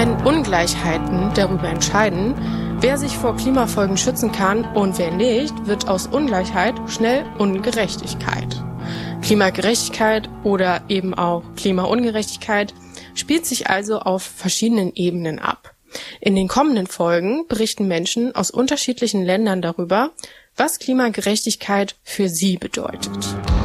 werden Ungleichheiten darüber entscheiden, wer sich vor Klimafolgen schützen kann und wer nicht, wird aus Ungleichheit schnell Ungerechtigkeit. Klimagerechtigkeit oder eben auch Klimaungerechtigkeit spielt sich also auf verschiedenen Ebenen ab. In den kommenden Folgen berichten Menschen aus unterschiedlichen Ländern darüber, was Klimagerechtigkeit für sie bedeutet.